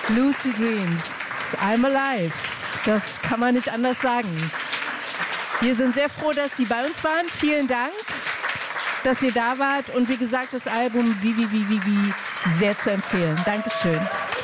Lucid Dreams, I'm Alive. Das kann man nicht anders sagen. Wir sind sehr froh, dass Sie bei uns waren. Vielen Dank, dass ihr da wart. Und wie gesagt, das Album wie sehr zu empfehlen. Dankeschön.